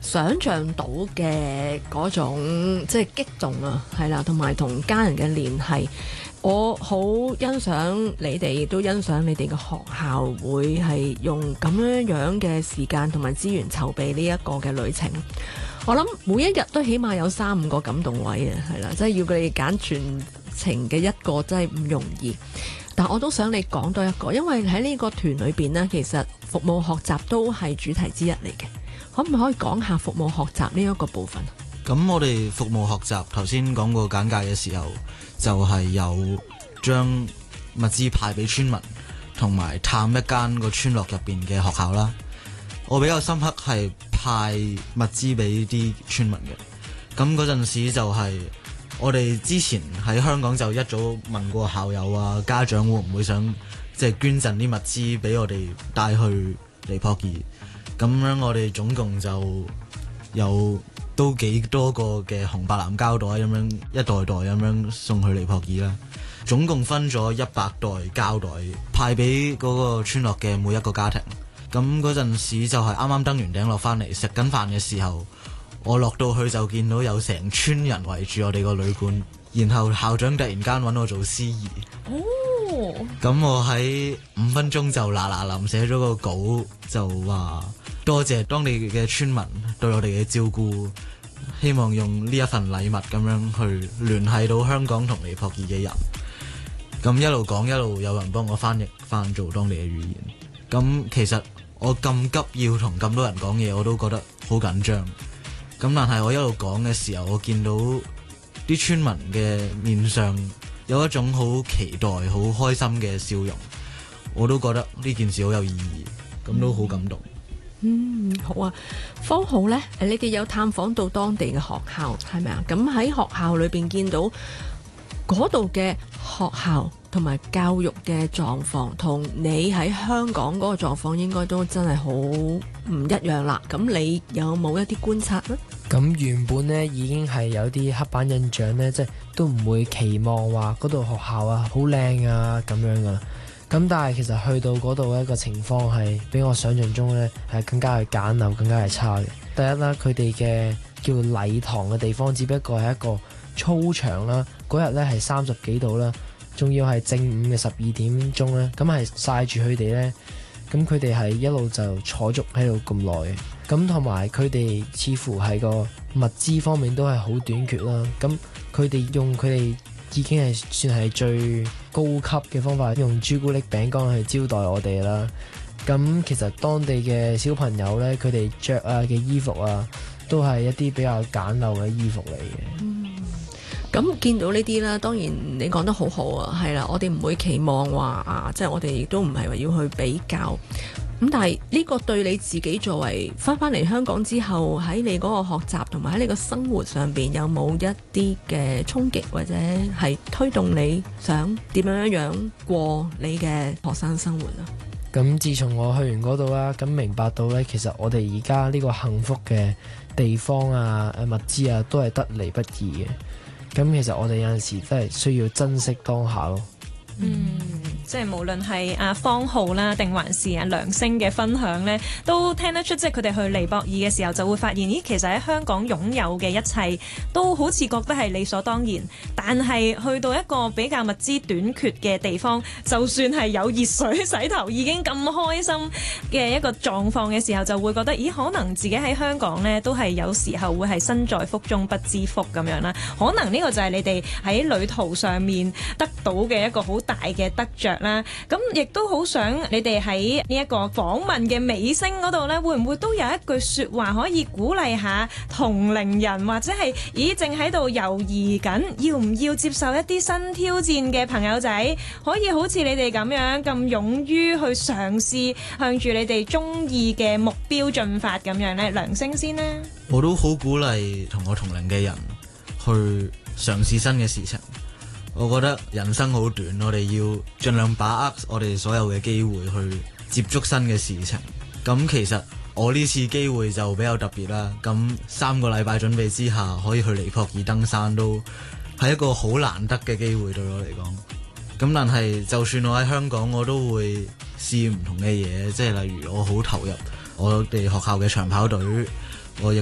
想像到嘅嗰種即係激動啊，係啦，同埋同家人嘅聯繫，我好欣賞你哋，亦都欣賞你哋嘅學校會係用咁樣嘅時間同埋資源籌備呢一個嘅旅程。我諗每一日都起碼有3-5個感動位啊，係啦，即係要佢哋揀全程嘅一個真係唔容易。但我都想你講多一個，因為喺呢個團裏邊呢，其實服務學習都係主題之一嚟嘅。可唔可以講下服務學習呢一個部分？ 咁我哋服務學習頭先講過簡介嘅時候，就係有將物資派俾村民，同埋探一間個村落入邊嘅學校啦。我比較深刻係派物資俾啲村民嘅。咁嗰陣時就係我哋之前喺香港就一早問過校友啊、家長會唔會想即係捐贈啲物資俾我哋帶去尼泊爾。咁樣我哋總共就有都幾多個嘅紅白藍膠袋咁樣一袋袋咁樣送去尼泊爾啦。總共分咗100袋膠袋派俾嗰個村落嘅每一個家庭。咁嗰陣時就係啱啱登完頂落返嚟食緊飯嘅時候，我落到去就見到有成村人圍住我哋個旅館，然後校長突然間揾我做司儀。哦，咁我喺5分鐘就嗱臨寫咗個稿，就話多謝當地嘅村民對我哋嘅照顧，希望用呢一份禮物咁樣去聯繫到香港同尼泊爾嘅人。咁一路講一路有人幫我翻譯翻做當地嘅語言。咁其實我咁急要同咁多人講嘢，我都覺得好緊張。咁但係我一路講嘅時候，我見到啲村民嘅面上有一種好期待、好開心嘅笑容，我都覺得呢件事好有意義，咁都好感動。 好啊，方浩呢，你哋有探訪到當地嘅學校係咪啊？咁喺學校裏邊見到嗰度嘅學校同埋教育嘅狀況，同你喺香港嗰個狀況應該都真係好唔一樣啦。咁你有冇一啲觀察呢？ 咁原本呢已經係有啲刻板印象呢，即係都唔會期望話嗰度學校啊好靚啊咁樣噶。咁但係其實去到嗰度一個情況係比我想象中呢係更加係簡陋，更加係差嘅。第一啦，佢哋嘅叫禮堂嘅地方只不過係一個操場啦，嗰日呢係30幾度啦，仲要係正午嘅12點鐘呢，咁係曬住佢哋呢。咁佢哋係一路就坐足喺度咁耐嘅，咁同埋佢哋似乎係個物資方面都係好短缺啦。咁佢哋用佢哋已經係算係最高級嘅方法，用朱古力餅乾去招待我哋啦。咁其實當地嘅小朋友呢，佢哋着嘅衣服啊，都係一啲比較簡陋嘅衣服嚟嘅。 咁見到呢啲啦，當然你講得好好啊，係啦，我哋唔會期望話啊，即係我哋亦都唔係話要去比較。咁但係呢個對你自己作為翻嚟香港之後，喺你嗰個學習同埋喺你個生活上邊，有冇一啲嘅衝擊或者係推動你想點樣過你嘅學生生活啊？ 咁自從我去完嗰度啦，咁明白到呢，其實我哋而家呢個幸福嘅地方啊、物資啊，都係得嚟不易嘅。咁其實我哋有陣時真係需要珍惜當下咯。 即係無論係阿方浩啦，定還是阿梁星嘅分享呢，都聽得出，即係佢哋去尼泊爾嘅時候就會發現，咦，其實喺香港擁有嘅一切都好似覺得係理所當然，但係去到一個比較物資短缺嘅地方，就算係有熱水洗頭已經咁開心嘅一個狀況嘅時候，就會覺得，咦，可能自己喺香港呢都係有時候會係身在福中不知福咁樣啦。可能呢個就係你哋喺旅途上面得到嘅一個好大嘅得着啦。咁亦都好想你哋喺呢一個訪問嘅尾聲嗰度呢，會唔會都有一句說話可以鼓勵下同齡人，或者係正喺度猶豫緊要唔要接受一啲新挑戰嘅朋友仔，可以好似你哋咁樣咁勇於去嘗試向住你哋中意嘅目標進發咁樣呢？梁星先呢， 我都好鼓勵同我同齡嘅人去嘗試新嘅事情。我覺得人生好短，我哋要盡量把握我哋所有嘅機會去接觸新嘅事情。咁其實我呢次機會就比較特別啦。咁3個禮拜準備之下，可以去尼泊爾登山，都係一個好難得嘅機會對我嚟講。咁但係就算我喺香港，我都會試唔同嘅嘢，即係例如我好投入我哋學校嘅長跑隊，我亦